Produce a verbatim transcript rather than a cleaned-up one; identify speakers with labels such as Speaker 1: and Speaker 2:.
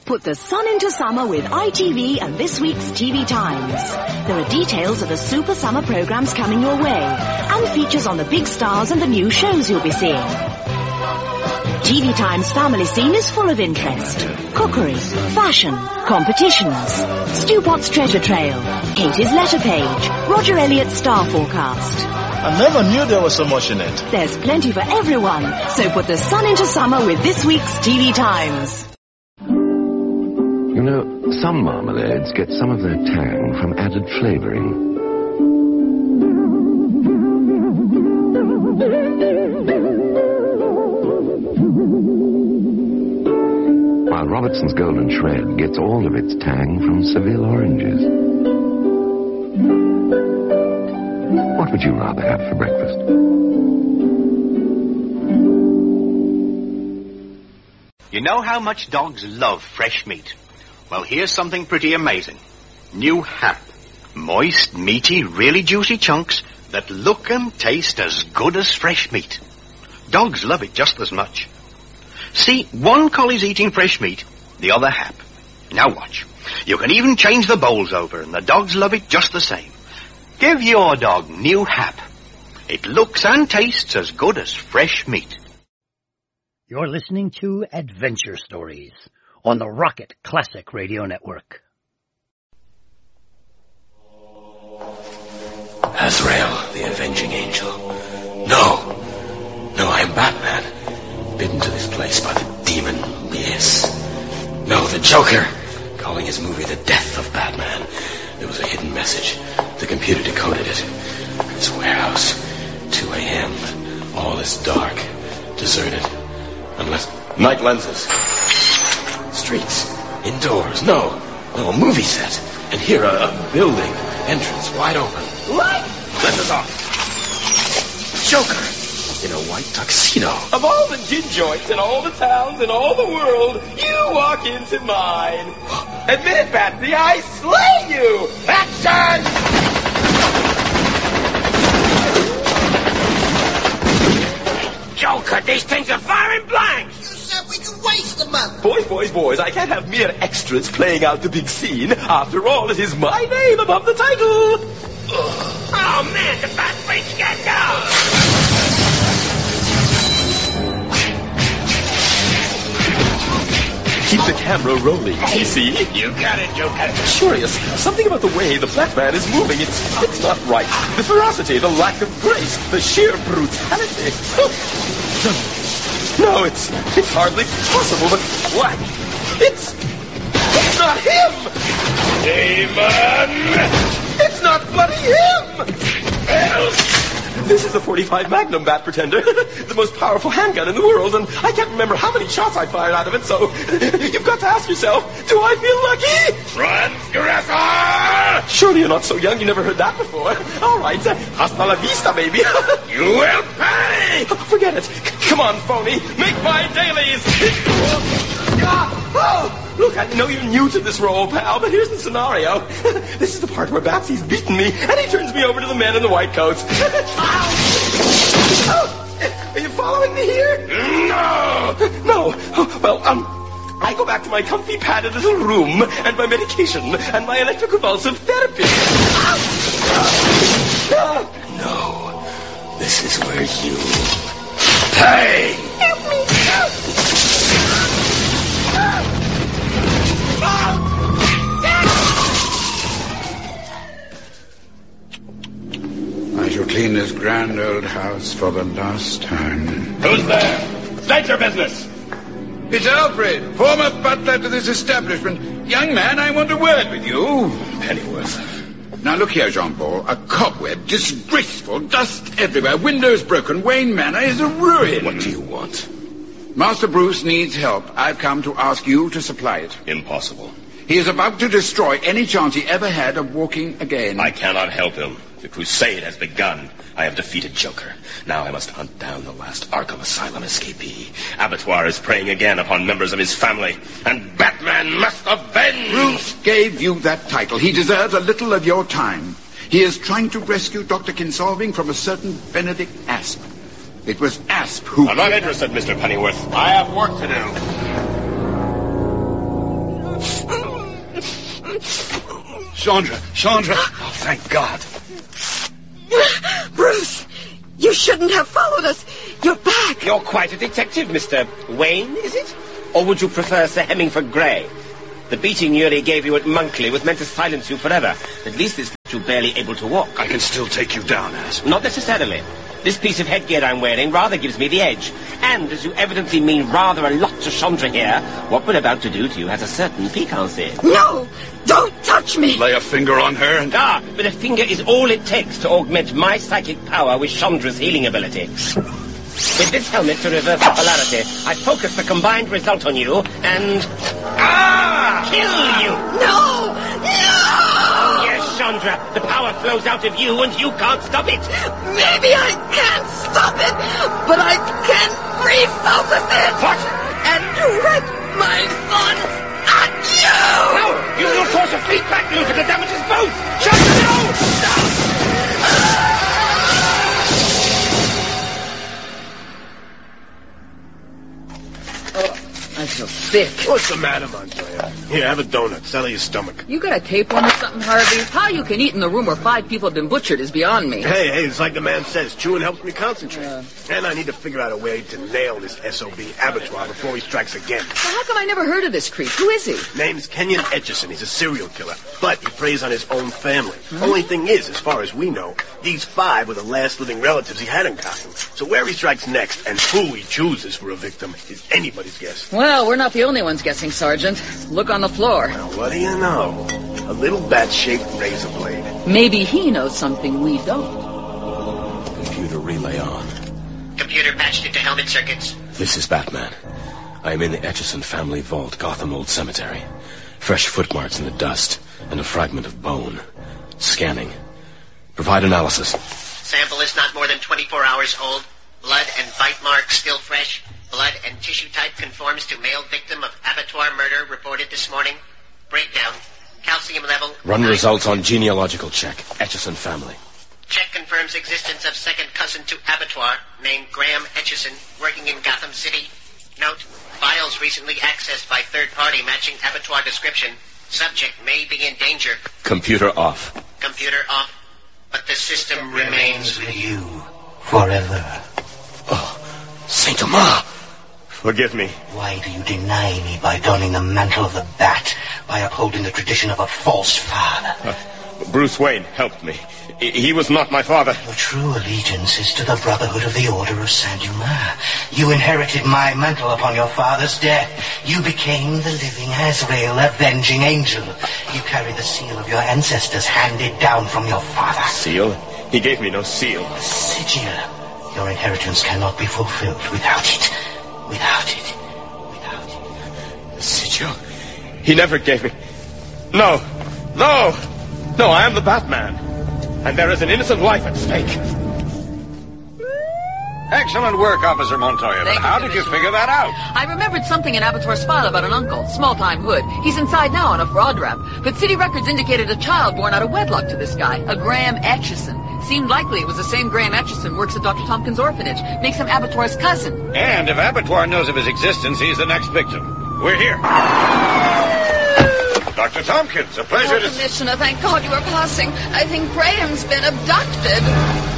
Speaker 1: Put the sun into summer with I T V and this week's T V Times. There are details of the super summer programs coming your way and features on the big stars and the new shows you'll be seeing. T V Times family scene is full of interest. Cookery, fashion, competitions, Stu Potts treasure trail, Katie's letter page, Roger Elliott's star forecast.
Speaker 2: I never knew there was so much in it.
Speaker 1: There's plenty for everyone, so put the sun into summer with this week's T V Times.
Speaker 3: You know, some marmalades get some of their tang from added flavoring. While Robertson's Golden Shred gets all of its tang from Seville oranges. What would you rather have for breakfast?
Speaker 4: You know how much dogs love fresh meat? Well, here's something pretty amazing. New Hap. Moist, meaty, really juicy chunks that look and taste as good as fresh meat. Dogs love it just as much. See, one collie's eating fresh meat, the other Hap. Now watch. You can even change the bowls over, and the dogs love it just the same. Give your dog New Hap. It looks and tastes as good as fresh meat.
Speaker 5: You're listening to Adventure Stories on the Rocket Classic Radio Network.
Speaker 6: Azrael, the avenging angel. No. No, I am Batman, bidden to this place by the demon Lies. No, the Joker, calling his movie The Death of Batman. There was a hidden message. The computer decoded it. This warehouse, two a.m. All is dark, deserted. Unless... Night lenses. Streets. Indoors. No. No, a movie set. And here, a, a building. Entrance wide open. What? Lenses off. Joker. In a white tuxedo.
Speaker 7: Of all the gin joints in all the towns in all the world, you walk into mine. Admit it, Patsy, I slay you! Action!
Speaker 6: Joker, these things are firing blanks!
Speaker 8: You said we could waste a month.
Speaker 7: Boys, boys, boys, I can't have mere extras playing out the big scene. After all, it is my name above the title.
Speaker 6: Oh, man, the bat freaks get down!
Speaker 7: Keep the camera rolling, P C.
Speaker 6: You got it, Joker.
Speaker 7: Curious. Something about the way the Batman is moving. It's it's not right. The ferocity, the lack of grace, the sheer brutality. No, it's it's hardly possible, but what? It's it's not him!
Speaker 6: Demon!
Speaker 7: It's not bloody him! This is a forty-five Magnum, Bat Pretender. The most powerful handgun in the world, and I can't remember how many shots I fired out of it, so you've got to ask yourself, do I feel lucky?
Speaker 6: Transgressor!
Speaker 7: Surely you're not so young you never heard that before. All right, hasta la vista, baby.
Speaker 6: You will pay!
Speaker 7: Forget it. C- come on, phony. Make my dailies. Oh, look, I know you're new to this role, pal, but here's the scenario. This is the part where Batsy's beaten me, and he turns me over to the men in the white coats. Oh, are you following me here?
Speaker 6: No!
Speaker 7: No. Oh, well, um, I go back to my comfy padded little room, and my medication, and my electroconvulsive therapy.
Speaker 6: No. This is where you pay!
Speaker 8: Help me!
Speaker 9: I shall clean this grand old house for the last time.
Speaker 6: Who's there? State your business!
Speaker 9: It's Alfred, former butler to this establishment. Young man, I want a word with you.
Speaker 6: Pennyworth.
Speaker 9: Now look here, Jean-Paul. A cobweb, disgraceful, dust everywhere, windows broken. Wayne Manor is a ruin.
Speaker 6: What do you want?
Speaker 9: Master Bruce needs help. I've come to ask you to supply it.
Speaker 6: Impossible.
Speaker 9: He is about to destroy any chance he ever had of walking again.
Speaker 6: I cannot help him. The crusade has begun. I have defeated Joker. Now I must hunt down the last Arkham Asylum escapee. Abattoir is preying again upon members of his family, and Batman must avenge!
Speaker 9: Bruce gave you that title. He deserves a little of your time. He is trying to rescue Doctor Kinsolving from a certain Benedict Asp. It was Asp who...
Speaker 6: I'm not interested, Mister Pennyworth. I have work to do.
Speaker 9: Chandra, Chandra. Oh, thank God.
Speaker 10: Bruce, you shouldn't have followed us. You're back.
Speaker 6: You're quite a detective, Mister Wayne, is it? Or would you prefer Sir Hemingford Grey? The beating Uri gave you at Monkley was meant to silence you forever. At least it's you barely able to walk.
Speaker 9: I can still take you down, Az.
Speaker 6: Not necessarily. This piece of headgear I'm wearing rather gives me the edge. And as you evidently mean rather a lot to Chandra here, what we're about to do to you has a certain piquancy.
Speaker 10: No! Don't touch me!
Speaker 9: Lay a finger on her and...
Speaker 6: Ah, but a finger is all it takes to augment my psychic power with Chandra's healing ability. With this helmet to reverse the polarity, I focus the combined result on you and... Ah! Kill you!
Speaker 10: No! No!
Speaker 6: Oh, yes, Chandra. The power flows out of you and you can't stop it.
Speaker 10: Maybe I can't stop it, but I can refocus it.
Speaker 6: What?
Speaker 10: And direct my thoughts at you!
Speaker 6: No! Use your source of feedback loop and it damages both! Chandra, no! Stop!
Speaker 10: I feel sick.
Speaker 7: What's the matter, Montoya? Here, have a donut. Settle your stomach.
Speaker 10: You got a tape on or something, Harvey? How you can eat in the room where five people have been butchered is beyond me.
Speaker 7: Hey, hey, it's like the man says. Chewing helps me concentrate. Uh, and I need to figure out a way to nail this S O B abattoir before he strikes again.
Speaker 10: Well, how come I never heard of this creep? Who is he?
Speaker 7: Name's Kenyon Etchison. He's a serial killer. But he preys on his own family. Hmm? Only thing is, as far as we know, these five were the last living relatives he had in Gotham. So where he strikes next and who he chooses for a victim is anybody's guess.
Speaker 10: Well, we're not the only ones guessing, Sergeant. Look on the floor.
Speaker 7: Well, what do you know? A little bat-shaped razor blade.
Speaker 10: Maybe he knows something we don't.
Speaker 6: Computer relay on.
Speaker 11: Computer patched into helmet circuits.
Speaker 6: This is Batman. I am in the Etchison family vault, Gotham Old Cemetery. Fresh footmarks in the dust, and a fragment of bone. Scanning. Provide analysis.
Speaker 11: Sample is not more than twenty-four hours old. Blood and bite marks still fresh. Blood and tissue type conforms to male victim of abattoir murder reported this morning. Breakdown. Calcium level.
Speaker 6: Run nine. Results on genealogical check. Etchison family.
Speaker 11: Check confirms existence of second cousin to abattoir, named Graham Etchison, working in Gotham City. Note, files recently accessed by third party matching abattoir description. Subject may be in danger.
Speaker 6: Computer off.
Speaker 11: Computer off. But the system remains with you
Speaker 12: forever.
Speaker 6: Oh, Saint Amar! Forgive me.
Speaker 12: Why do you deny me by donning the mantle of the bat, by upholding the tradition of a false father?
Speaker 6: Uh, Bruce Wayne helped me. He was not my father.
Speaker 12: Your true allegiance is to the Brotherhood of the Order of Saint-Dumas. You inherited my mantle upon your father's death. You became the living Azrael, avenging angel. You carry the seal of your ancestors handed down from your father.
Speaker 6: Seal? He gave me no seal.
Speaker 12: The sigil. Your inheritance cannot be fulfilled without it. Without it. Without it.
Speaker 6: The sigil? He never gave me... No! No! No, I am the Batman. And there is an innocent life at stake.
Speaker 13: Excellent work, Officer Montoya. But how did you figure that out?
Speaker 10: I remembered something in Abattoir's file about an uncle, small-time hood. He's inside now on a fraud rap. But city records indicated a child born out of wedlock to this guy, a Graham Etchison. Seemed likely it was the same Graham Etchison works at Doctor Tompkins' orphanage. Makes him Abattoir's cousin.
Speaker 13: And if Abattoir knows of his existence, he's the next victim. We're here. Doctor Tompkins, a pleasure
Speaker 10: oh,
Speaker 13: to...
Speaker 10: Commissioner, thank God you are passing. I think Graham's been abducted.